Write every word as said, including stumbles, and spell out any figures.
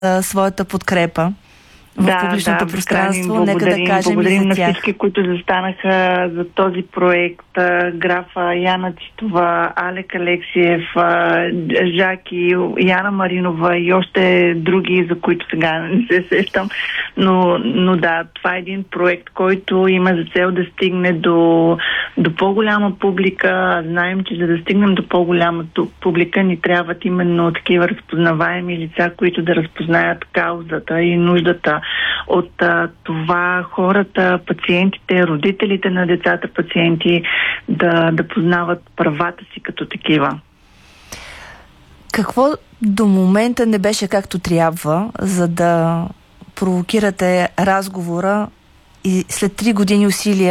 а, своята подкрепа в да, публичното да, пространство. Нека да кажем благодарим и за на тях. всички, които застанаха за този проект. Графа Яна Титова, Алек Алексиев, Жаки, Яна Маринова и още други, за които сега не се сещам. Но, но да, това е един проект, който има за цел да стигне до, до по-голяма публика. Знаем, че за да стигнем до по-голяма публика ни трябват именно такива разпознаваеми лица, които да разпознаят каузата и нуждата от а, това хората, пациентите, родителите на децата пациенти да, да познават правата си като такива. Какво до момента не беше както трябва, за да провокирате разговора и след три години усилия